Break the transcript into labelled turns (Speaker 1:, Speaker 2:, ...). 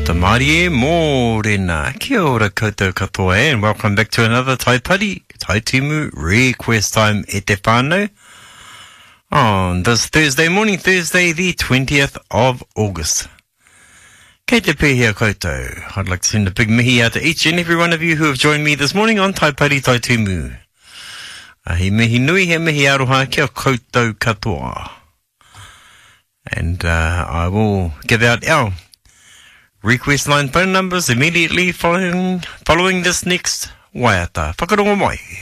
Speaker 1: Tata Marie Morena. Kia ora koutou katoa and welcome back to another Tai Pari, Tai Timu Request Time e te whānau. On this Thursday morning, Thursday the 20th of August. Kei te pēhea koutou. I'd like to send a big mihi out to each and every one of you who have joined me this morning on Tai Pari Tai Timu. He mihi nui, he mihi aroha kia koutou katoa. And I will give out our request line phone numbers immediately following this next waiata. Whakarongo mai.